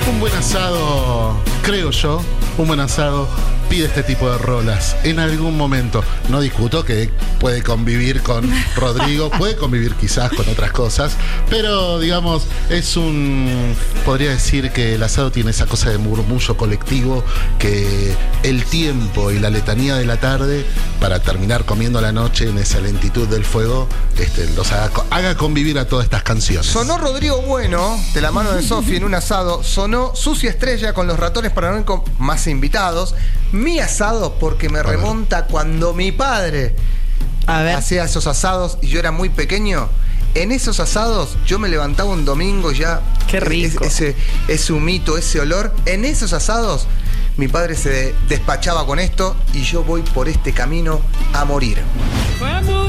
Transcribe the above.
Un buen asado, creo yo, un buen asado pide este tipo de rolas en algún momento. No discuto que puede convivir con Rodrigo, puede convivir quizás con otras cosas, pero digamos, podría decir que el asado tiene esa cosa de murmullo colectivo, que el tiempo y la letanía de la tarde, para terminar comiendo la noche en esa lentitud del fuego, los haga convivir a todas estas canciones. Sonó Rodrigo Bueno, de la mano de Sofi en un asado. Sonó Sucia Estrella con Los Ratones Paranoicos, más invitados. Mi asado, porque me remonta cuando mi padre hacía esos asados y yo era muy pequeño. En esos asados yo me levantaba un domingo ya. Qué rico. Ese humito, ese olor. En esos asados mi padre se despachaba con esto y yo voy por este camino a morir. Vamos.